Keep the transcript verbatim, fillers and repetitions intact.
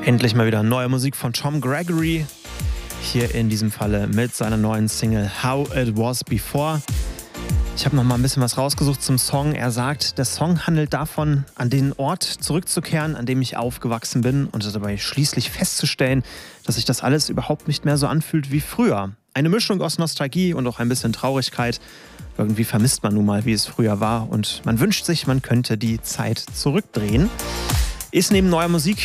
Endlich mal wieder neue Musik von Tom Gregory. Hier in diesem Falle mit seiner neuen Single How It Was Before. Ich habe noch mal ein bisschen was rausgesucht zum Song. Er sagt, der Song handelt davon, an den Ort zurückzukehren, an dem ich aufgewachsen bin und dabei schließlich festzustellen, dass sich das alles überhaupt nicht mehr so anfühlt wie früher. Eine Mischung aus Nostalgie und auch ein bisschen Traurigkeit. Irgendwie vermisst man nun mal, wie es früher war und man wünscht sich, man könnte die Zeit zurückdrehen. Ist neben neuer Musik